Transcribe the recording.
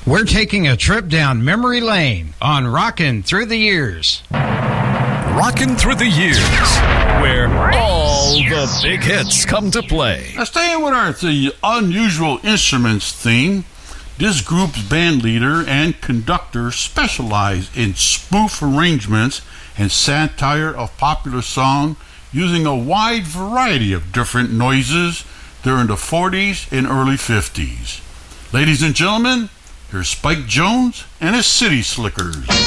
We're taking a trip down memory lane on Rockin' Through the Years. Rockin' Through the Years, where all the big hits come to play. Now, staying with our unusual instruments theme, this group's band leader and conductor specialize in spoof arrangements and satire of popular song using a wide variety of different noises during the 40s and early 50s. Ladies and gentlemen, here's Spike Jones and his City Slickers.